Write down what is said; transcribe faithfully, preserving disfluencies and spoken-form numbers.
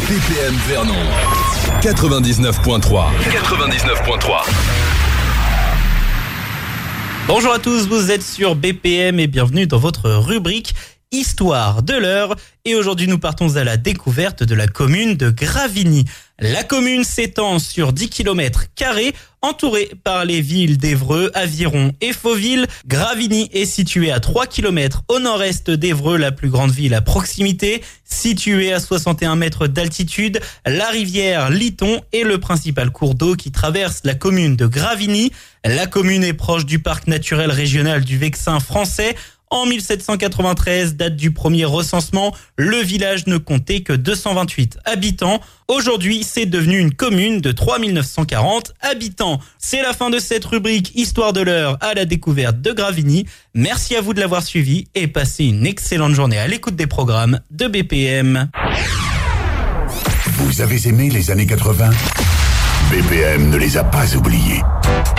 B P M Vernon quatre-vingt-dix-neuf point trois. quatre-vingt-dix-neuf point trois. Bonjour à tous, vous êtes sur B P M et bienvenue dans votre rubrique Histoire de l'heure. Et aujourd'hui, nous partons à la découverte de la commune de Gravigny. La commune s'étend sur dix kilomètres carrés, entourée par les villes d'Évreux, Aviron et Fauville. Gravigny est située à trois kilomètres au nord-est d'Évreux, la plus grande ville à proximité. Située à soixante et un mètres d'altitude, la rivière Liton est le principal cours d'eau qui traverse la commune de Gravigny. La commune est proche du parc naturel régional du Vexin français. En mille sept cent quatre-vingt-treize, date du premier recensement, le village ne comptait que deux cent vingt-huit habitants. Aujourd'hui, c'est devenu une commune de trois mille neuf cent quarante habitants. C'est la fin de cette rubrique Histoire de l'heure à la découverte de Gravigny. Merci à vous de l'avoir suivi et passez une excellente journée à l'écoute des programmes de B P M. Vous avez aimé les années quatre-vingts ? B P M ne les a pas oubliés.